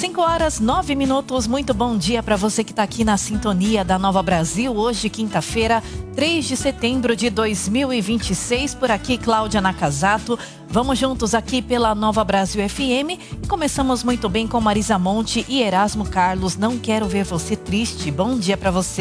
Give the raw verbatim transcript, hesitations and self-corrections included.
cinco horas, nove minutos, muito bom dia para você que está aqui na sintonia da Nova Brasil. Hoje, quinta-feira, três de setembro de dois mil e vinte e seis, por aqui Cláudia Nakazato. Vamos juntos aqui pela Nova Brasil F M e começamos muito bem com Marisa Monte e Erasmo Carlos. Não quero ver você triste. Bom dia para você.